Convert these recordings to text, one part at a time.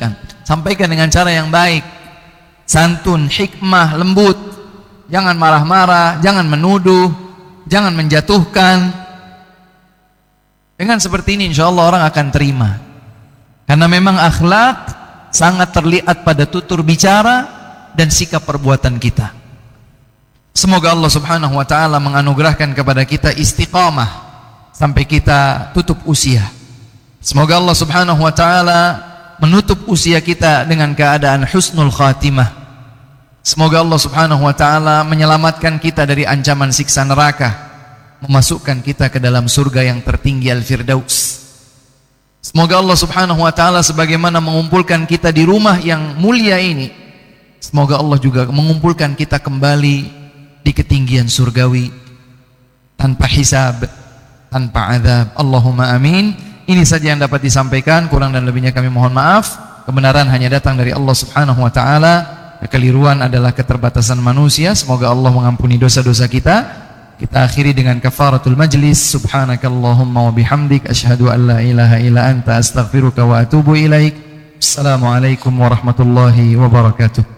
lanjutkan, sampaikan dengan cara yang baik, santun, hikmah, lembut. Jangan marah-marah, jangan menuduh, jangan menjatuhkan. Dengan seperti ini insya Allah orang akan terima. Karena memang akhlak sangat terlihat pada tutur bicara dan sikap perbuatan kita. Semoga Allah subhanahu wa ta'ala menganugerahkan kepada kita istiqamah sampai kita tutup usia. Semoga Allah subhanahu wa ta'ala menutup usia kita dengan keadaan husnul khatimah. Semoga Allah subhanahu wa ta'ala menyelamatkan kita dari ancaman siksa neraka, memasukkan kita ke dalam surga yang tertinggi Al-Firdaus. Semoga Allah subhanahu wa ta'ala sebagaimana mengumpulkan kita di rumah yang mulia ini, semoga Allah juga mengumpulkan kita kembali di ketinggian surgawi tanpa hisab, tanpa azab. Allahumma amin. Ini saja yang dapat disampaikan, kurang dan lebihnya kami mohon maaf. Kebenaran hanya datang dari Allah subhanahu wa ta'ala, kekeliruan adalah keterbatasan manusia. Semoga Allah mengampuni dosa-dosa kita. Kita akhiri dengan kafaratul majlis. Subhanakallahumma wa bihamdik, asyhadu an la ilaha illa anta, astaghfiruka wa atubu ilaik. Assalamualaikum warahmatullahi wabarakatuh.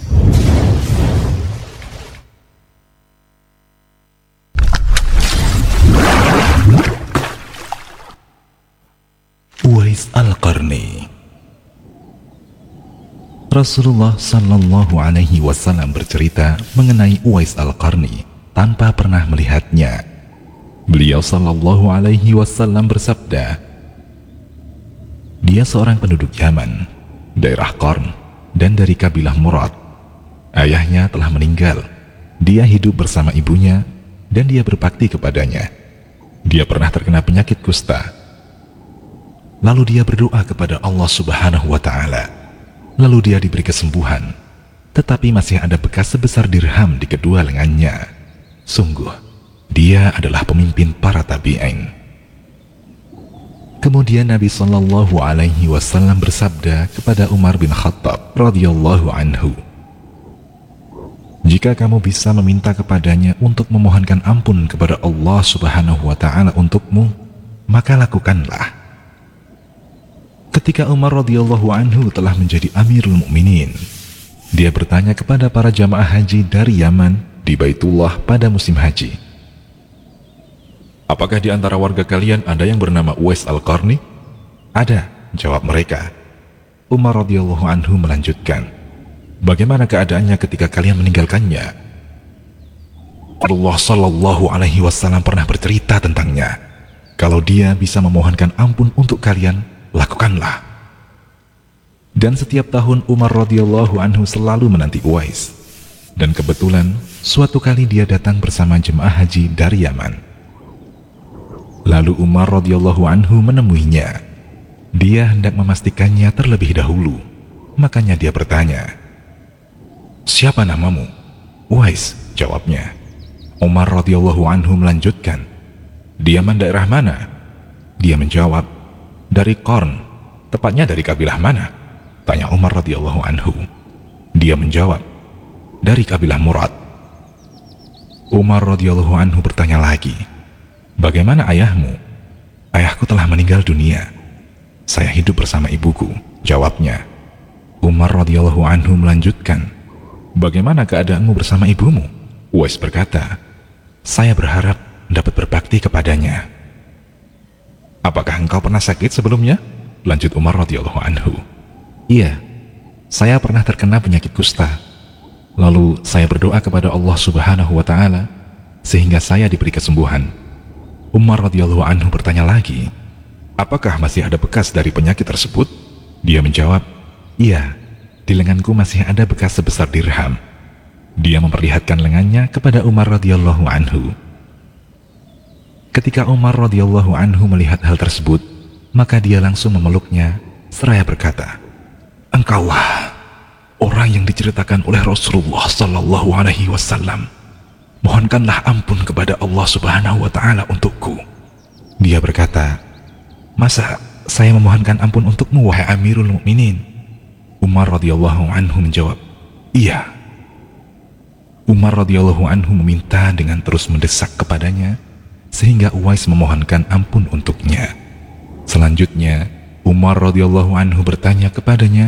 Uwais Al-Qarni. Rasulullah sallallahu alaihi wasallam bercerita mengenai Uwais Al-Qarni tanpa pernah melihatnya. Beliau sallallahu alaihi wasallam bersabda, dia seorang penduduk Yaman, daerah Qarn, dan dari kabilah Murad. Ayahnya telah meninggal. Dia hidup bersama ibunya dan dia berbakti kepadanya. Dia pernah terkena penyakit kusta. Lalu dia berdoa kepada Allah subhanahu wa ta'ala. Lalu dia diberi kesembuhan, tetapi masih ada bekas sebesar dirham di kedua lengannya. Sungguh, dia adalah pemimpin para tabi'in. Kemudian Nabi sallallahu alaihi wasallam bersabda kepada Umar bin Khattab radhiyallahu anhu, jika kamu bisa meminta kepadanya untuk memohonkan ampun kepada Allah subhanahu wa ta'ala untukmu, maka lakukanlah. Ketika Umar radhiyallahu anhu telah menjadi Amirul Mukminin, dia bertanya kepada para jamaah haji dari Yaman di Baitullah pada musim haji, apakah di antara warga kalian ada yang bernama Uwais Al-Qarni? Ada, jawab mereka. Umar radhiyallahu anhu melanjutkan, bagaimana keadaannya ketika kalian meninggalkannya? Allah sallallahu alaihi wasallam pernah bercerita tentangnya. Kalau dia bisa memohonkan ampun untuk kalian, lakukanlah. Dan setiap tahun Umar radhiyallahu anhu selalu menanti Uwais. Dan kebetulan suatu kali dia datang bersama jemaah haji dari Yaman. Lalu Umar radhiyallahu anhu menemuinya. Dia hendak memastikannya terlebih dahulu. Makanya dia bertanya, siapa namamu? Uwais, jawabnya. Umar radhiyallahu anhu melanjutkan, di Yaman daerah mana? Dia menjawab, dari Qarn. Tepatnya dari kabilah mana? Tanya Umar radhiyallahu anhu. Dia menjawab, dari kabilah Murad. Umar radhiyallahu anhu bertanya lagi, bagaimana ayahmu? Ayahku telah meninggal dunia. Saya hidup bersama ibuku, jawabnya. Umar radhiyallahu anhu melanjutkan, bagaimana keadaanmu bersama ibumu? Uwais berkata, saya berharap dapat berbakti kepadanya. Apakah engkau pernah sakit sebelumnya? Lanjut Umar radhiyallahu anhu. Iya, saya pernah terkena penyakit kusta. Lalu saya berdoa kepada Allah subhanahu wa ta'ala sehingga saya diberi kesembuhan. Umar radhiyallahu anhu bertanya lagi, apakah masih ada bekas dari penyakit tersebut? Dia menjawab, iya, di lenganku masih ada bekas sebesar dirham. Dia memperlihatkan lengannya kepada Umar radhiyallahu anhu. Ketika Umar radhiyallahu anhu melihat hal tersebut, maka dia langsung memeluknya seraya berkata, engkaulah orang yang diceritakan oleh Rasulullah sallallahu alaihi wasallam. Mohonkanlah ampun kepada Allah subhanahu wa ta'ala untukku. Dia berkata, masa saya memohonkan ampun untukmu wahai Amirul Mukminin? Umar radhiyallahu anhu menjawab, iya. Umar radhiyallahu anhu meminta dengan terus mendesak kepadanya sehingga Uwais memohonkan ampun untuknya. Selanjutnya Umar radhiyallahu anhu bertanya kepadanya,